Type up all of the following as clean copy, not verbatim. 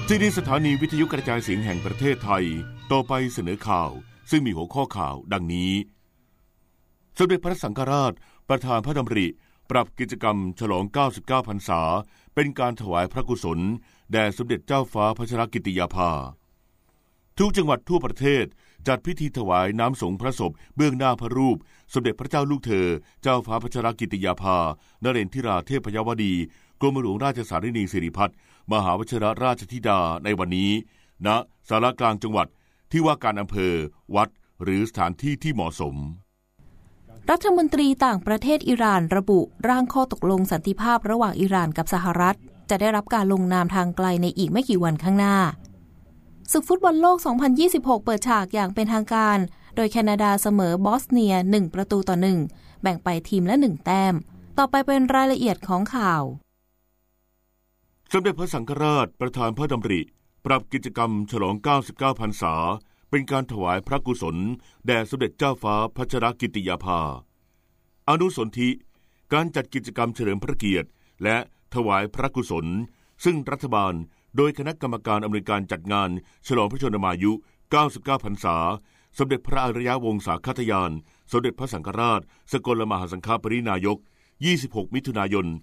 ที่นี่สถานีวิทยุกระจายเสียงแห่งประเทศไทยต่อไปเสนอข่าวซึ่งมีหัวข้อข่าวดังนี้สมเด็จพระสังฆราชประธานพระดำริปรับกิจกรรมฉลอง99พรรษาเป็นการถวายพระกุศลแด่สมเด็จเจ้าฟ้าพัชรกิติยาภาทุกจังหวัดทั่วประเทศจัดพิธีถวายน้ำสงฆ์พระศพเบื้องหน้าพระรูปสมเด็จพระเจ้าลูกเธอเจ้าฟ้าพัชรกิติยาภานเรนทิราเทพยวดีกรมหลวงราชสารินีสิริพัฒน์มหาวชิรราชธิดาในวันนี้ณศาลากลางจังหวัดที่ว่าการอำเภอวัดหรือสถานที่ที่เหมาะสมรัฐมนตรีต่างประเทศอิหร่านระบุร่างข้อตกลงสันติภาพระหว่างอิหร่านกับสหรัฐจะได้รับการลงนามทางไกลในอีกไม่กี่วันข้างหน้าศึกฟุตบอลโลก 2026 เปิดฉากอย่างเป็นทางการโดยแคนาดาเสมอบอสเนีย1-1แบ่งไปทีมละ1แต้มต่อไปเป็นรายละเอียดของข่าวสมเด็จพระสังฆราชประธานพระดำริปรับกิจกรรมฉลอง99พรรษาเป็นการถวายพระกุศลแด่สมเด็จเจ้าฟ้าพัชรกิติยาภาอนุสนธิการจัดกิจกรรมเฉลิมพระเกียรติและถวายพระกุศลซึ่งรัฐบาลโดยคณะกรรมการอำนวยการจัดงานฉลองพระชนมายุ99พรรษาสมเด็จพระอริยวงศาคตยานสมเด็จพระสังฆราชสกลมหาสังฆปรินายก26มิถุนายน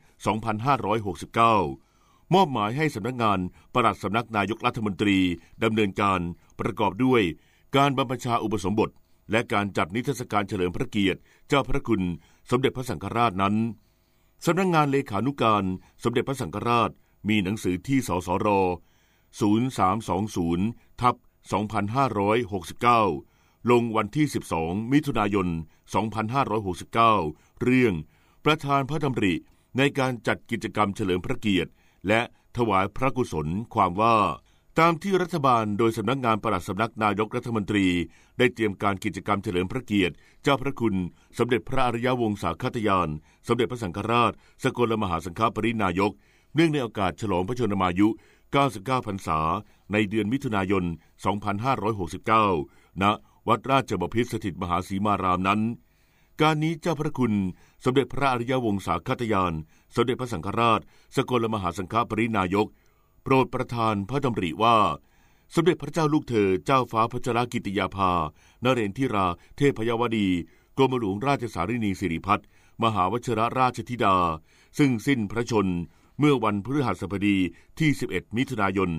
2569มอบหมายให้สำนักงานปลัดสำนักนายกรัฐมนตรีดำเนินการประกอบด้วยการบรรพชาอุปสมบทและการจัดนิทรรศการเฉลิมพระเกียรติเจ้าพระคุณสมเด็จพระสังฆราชนั้นสำนักงานเลขานุการสมเด็จพระสังฆราชมีหนังสือที่สสร0320/2569ลงวันที่12มิถุนายน2569เรื่องประธานพระดำริในการจัดกิจกรรมเฉลิมพระเกียรติและถวายพระกุศลความว่าตามที่รัฐบาลโดยสำนักงานปลัดสำนักนายกรัฐมนตรีได้เตรียมการกิจกรรมเฉลิมพระเกียรติเจ้าพระคุณสมเด็จพระอริยวงศาคตยานสมเด็จพระสังฆราชสกลมหาสังฆปรินายกเนื่องในโอกาสฉลองพระชนมายุ99พรรษาในเดือนมิถุนายน2569ณวัดราชบพิตรสถิตมหาสีมารามนั้นการนี้เจ้าพระคุณสมเด็จพระอริยวงศาคตยานสมเด็จพระสังฆราชสกลมหาสังฆปรินายกโปรดประทานพระดำริว่าสมเด็จพระเจ้าลูกเธอเจ้าฟ้าพัชรกิติยาภานเรนทิราเทพยวดีกรมหลวงราชสารินีสิริพัฒน์มหาวชิรราชธิดาซึ่งสิ้นพระชนเมื่อวันพฤหัสบดีที่11มิถุนายน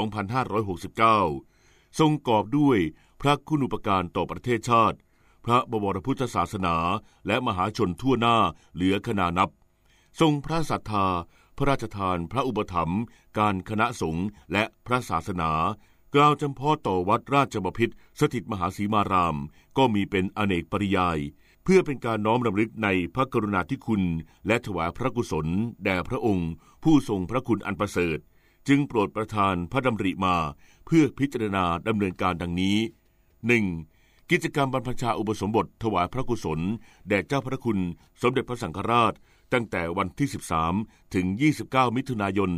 2569ทรงกอบด้วยพระคุณูปการต่อประเทศชาติพระบวรพุทธศาสนาและมหาชนทั่วหน้าเหลือขนานับทรงพระศรัทธาพระราชทานพระอุปถัมภ์การคณะสงฆ์และพระศาสนากล่าวจำเพาะต่อวัดราชบพิตรสถิตมหาสีมารามก็มีเป็นอเนกปริยายเพื่อเป็นการน้อมรำลึกในพระกรุณาธิคุณและถวายพระกุศลแด่พระองค์ผู้ทรงพระคุณอันประเสริฐจึงโปรดประทานพระดำริมาเพื่อพิจารณาดำเนินการดังนี้ 1. กิจกรรมบรรพชาอุปสมบทถวายพระกุศลแด่เจ้าพระคุณสมเด็จพระสังฆราชตั้งแต่วันที่13ถึง29มิถุนายน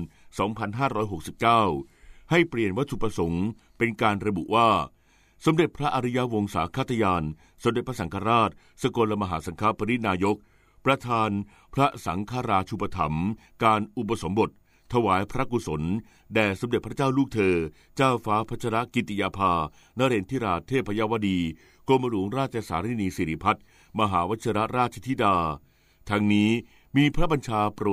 2569ให้เปลี่ยนวัตถุประสงค์เป็นการระบุว่าสมเด็จพระอริยวงศาคตยานสมเด็จพระสังฆราชสกลมหาสังฆปรินายกประธานพระสังฆราชูปถัมภ์การอุปสมบทถวายพระกุศลแด่สมเด็จพระเจ้าลูกเธอเจ้าฟ้าพัชรกิติยาภานเรนทิราเทพยวดีกรมหลวงราชสารินีสิริพัฒน์มหาวชิรราชธิดาทั้งนี้มีพระบัญชาโปร